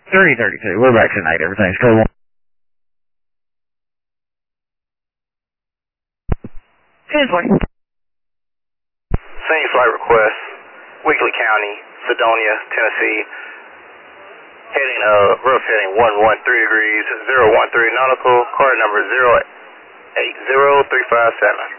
332. We're back tonight. Everything's cool. Tinsley. Same flight request. Weakley County, Sedonia, Tennessee. Heading, rough heading 113 degrees, 013 nautical, card number 080357.